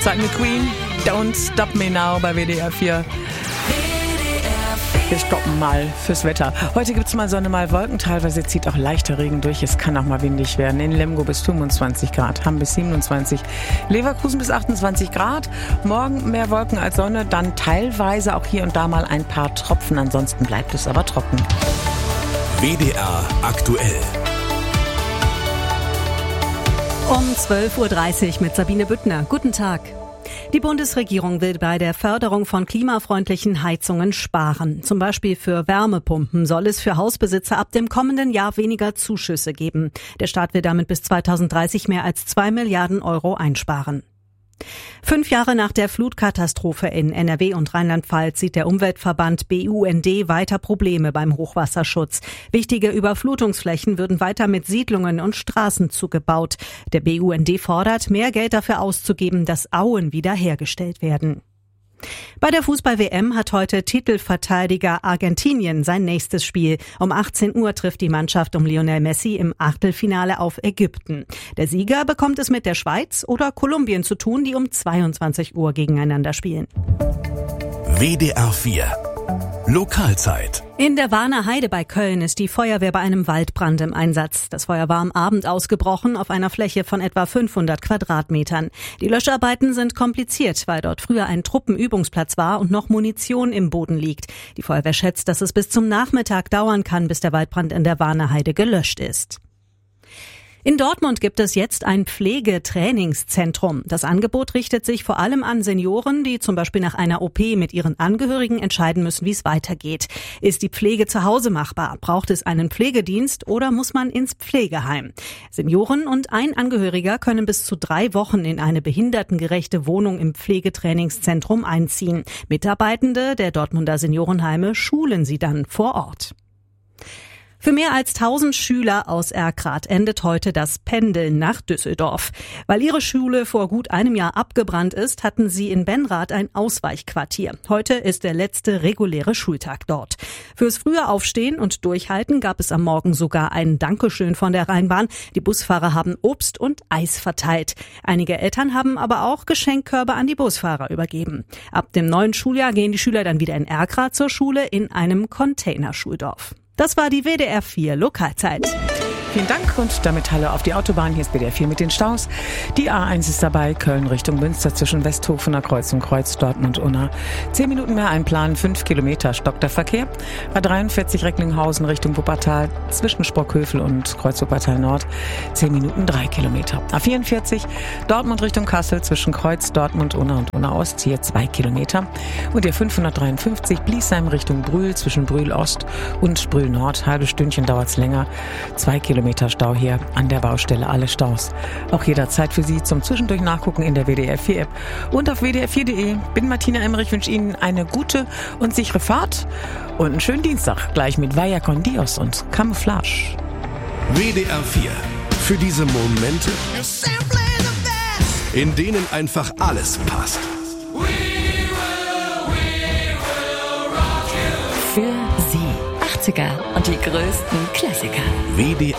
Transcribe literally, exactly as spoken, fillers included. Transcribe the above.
Sag mir Queen, Don't Stop Me Now bei W D R vier. Wir stoppen mal fürs Wetter. Heute gibt's mal Sonne, mal Wolken. Teilweise zieht auch leichter Regen durch. Es kann auch mal windig werden. In Lemgo bis fünfundzwanzig Grad, Hamm bis siebenundzwanzig, Leverkusen bis achtundzwanzig Grad. Morgen mehr Wolken als Sonne, dann teilweise auch hier und da mal ein paar Tropfen. Ansonsten bleibt es aber trocken. W D R aktuell. Um zwölf Uhr dreißig mit Sabine Büttner. Guten Tag. Die Bundesregierung will bei der Förderung von klimafreundlichen Heizungen sparen. Zum Beispiel für Wärmepumpen soll es für Hausbesitzer ab dem kommenden Jahr weniger Zuschüsse geben. Der Staat will damit bis zweitausenddreißig mehr als zwei Milliarden Euro einsparen. Fünf Jahre nach der Flutkatastrophe in N R W und Rheinland-Pfalz sieht der Umweltverband B U N D weiter Probleme beim Hochwasserschutz. Wichtige Überflutungsflächen würden weiter mit Siedlungen und Straßen zugebaut. Der B U N D fordert, mehr Geld dafür auszugeben, dass Auen wiederhergestellt werden. Bei der Fußball-W M hat heute Titelverteidiger Argentinien sein nächstes Spiel. Um achtzehn Uhr trifft die Mannschaft um Lionel Messi im Achtelfinale auf Ägypten. Der Sieger bekommt es mit der Schweiz oder Kolumbien zu tun, die um zweiundzwanzig Uhr gegeneinander spielen. W D R vier Lokalzeit. In der Warner Heide bei Köln ist die Feuerwehr bei einem Waldbrand im Einsatz. Das Feuer war am Abend ausgebrochen auf einer Fläche von etwa fünfhundert Quadratmetern. Die Löscharbeiten sind kompliziert, weil dort früher ein Truppenübungsplatz war und noch Munition im Boden liegt. Die Feuerwehr schätzt, dass es bis zum Nachmittag dauern kann, bis der Waldbrand in der Warner Heide gelöscht ist. In Dortmund gibt es jetzt ein Pflegetrainingszentrum. Das Angebot richtet sich vor allem an Senioren, die zum Beispiel nach einer O P mit ihren Angehörigen entscheiden müssen, wie es weitergeht. Ist die Pflege zu Hause machbar? Braucht es einen Pflegedienst oder muss man ins Pflegeheim? Senioren und ein Angehöriger können bis zu drei Wochen in eine behindertengerechte Wohnung im Pflegetrainingszentrum einziehen. Mitarbeitende der Dortmunder Seniorenheime schulen sie dann vor Ort. Für mehr als tausend Schüler aus Erkrath endet heute das Pendeln nach Düsseldorf. Weil ihre Schule vor gut einem Jahr abgebrannt ist, hatten sie in Benrath ein Ausweichquartier. Heute ist der letzte reguläre Schultag dort. Fürs frühe Aufstehen und Durchhalten gab es am Morgen sogar ein Dankeschön von der Rheinbahn. Die Busfahrer haben Obst und Eis verteilt. Einige Eltern haben aber auch Geschenkkörbe an die Busfahrer übergeben. Ab dem neuen Schuljahr gehen die Schüler dann wieder in Erkrath zur Schule in einem Containerschuldorf. Das war die W D R vier Lokalzeit. Vielen Dank und damit Hallo auf die Autobahn. Hier ist W D R vier mit den Staus. Die A eins ist dabei, Köln Richtung Münster zwischen Westhofener Kreuz und Kreuz Dortmund-Unna. Zehn Minuten mehr einplanen, fünf Kilometer stockt der Verkehr. A dreiundvierzig Recklinghausen Richtung Wuppertal zwischen Sprockhövel und Kreuz Wuppertal Nord. Zehn Minuten, drei Kilometer. A vierundvierzig Dortmund Richtung Kassel zwischen Kreuz Dortmund-Unna und Unna Ost hier zwei Kilometer. Und der fünfhundertdreiundfünfzig Bliesheim Richtung Brühl zwischen Brühl Ost und Brühl Nord. Halbe Stündchen dauert's länger. Zwei Kilometer. Meter Stau hier an der Baustelle, alle Staus. Auch jederzeit für Sie zum Zwischendurch nachgucken in der W D R vier App und auf w d r vier punkt de. Bin Martina Emmerich, wünsche Ihnen eine gute und sichere Fahrt und einen schönen Dienstag, gleich mit Vaya con Dios und Camouflage. W D R vier. Für diese Momente, in denen einfach alles passt. Für Sie achtziger und die größten Klassiker. W D